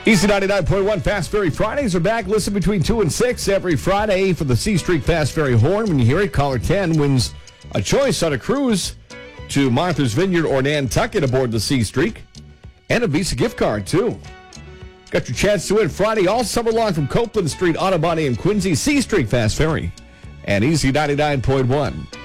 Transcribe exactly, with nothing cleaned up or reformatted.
Easy ninety-nine point one Fast Ferry Fridays are back. Listen between two and six every Friday for the C Street Fast Ferry horn. When you hear it, caller ten wins a choice on a cruise to Martha's Vineyard or Nantucket aboard the Sea Streak. And a Visa gift card, too. Got your chance to win Friday all summer long from Copeland Street, Auto Body, and Quincy. C Street Fast Ferry and Easy ninety-nine point one.